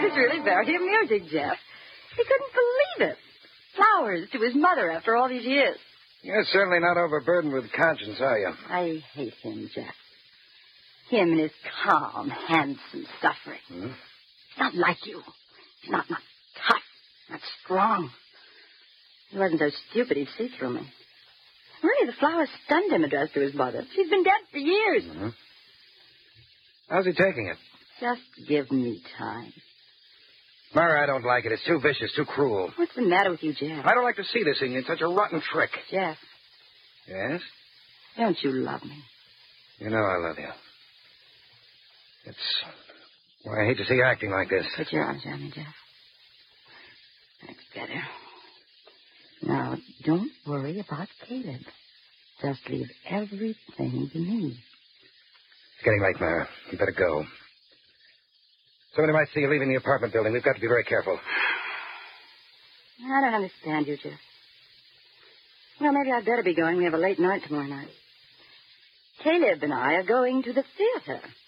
was really very amusing, Jeff. He couldn't believe it. Flowers to his mother after all these years. You're certainly not overburdened with conscience, are you? I hate him, Jeff. Him and his calm, handsome suffering. Hmm? He's not like you. He's not tough, not strong. He wasn't so stupid he'd see through me. Really, the flowers stunned him addressed to his mother. She's been dead for years. Mm-hmm. How's he taking it? Just give me time. Myra, I don't like it. It's too vicious, too cruel. What's the matter with you, Jeff? I don't like to see this in you. It's such a rotten trick. Jeff. Yes? Don't you love me? You know I love you. It's... Well, I hate to see you acting like this. Put your arms around me, Jeff. That's better. Now, don't worry about Caleb. Just leave everything to me. It's getting late, Myra. You better go. Somebody might see you leaving the apartment building. We've got to be very careful. I don't understand you, Jeff. Well, maybe I'd better be going. We have a late night tomorrow night. Caleb and I are going to the theater.